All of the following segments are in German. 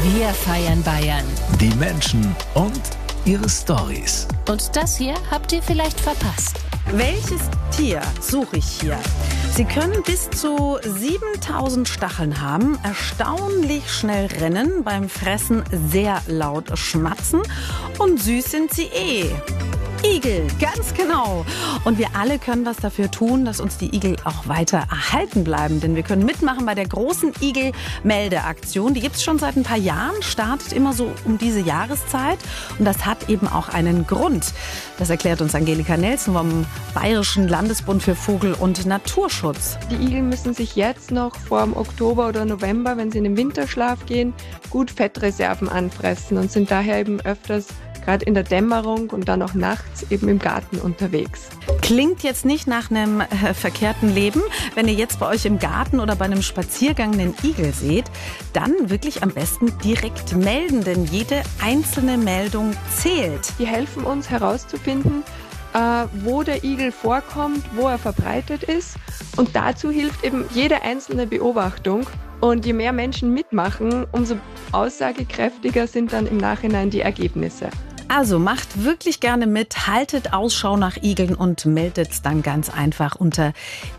Wir feiern Bayern. Die Menschen und ihre Storys. Und das hier habt ihr vielleicht verpasst. Welches Tier suche ich hier? Sie können bis zu 7000 Stacheln haben, erstaunlich schnell rennen, beim Fressen sehr laut schmatzen und süß sind sie Igel, ganz genau. Und wir alle können was dafür tun, dass uns die Igel auch weiter erhalten bleiben. Denn wir können mitmachen bei der großen Igel-Meldeaktion. Die gibt es schon seit ein paar Jahren, startet immer so um diese Jahreszeit. Und das hat eben auch einen Grund. Das erklärt uns Angelika Nelson vom Bayerischen Landesbund für Vogel- und Naturschutz. Die Igel müssen sich jetzt noch vor dem Oktober oder November, wenn sie in den Winterschlaf gehen, gut Fettreserven anfressen und sind daher eben öfters gerade in der Dämmerung und dann auch nachts eben im Garten unterwegs. Klingt jetzt nicht nach einem verkehrten Leben. Wenn ihr jetzt bei euch im Garten oder bei einem Spaziergang einen Igel seht, dann wirklich am besten direkt melden, denn jede einzelne Meldung zählt. Die helfen uns herauszufinden, wo der Igel vorkommt, wo er verbreitet ist. Und dazu hilft eben jede einzelne Beobachtung. Und je mehr Menschen mitmachen, umso aussagekräftiger sind dann im Nachhinein die Ergebnisse. Also macht wirklich gerne mit, haltet Ausschau nach Igeln und meldet es dann ganz einfach unter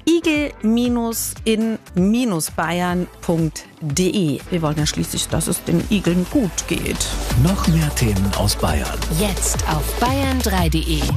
igel-in-bayern.de. Wir wollen ja schließlich, dass es den Igeln gut geht. Noch mehr Themen aus Bayern. Jetzt auf bayern3.de.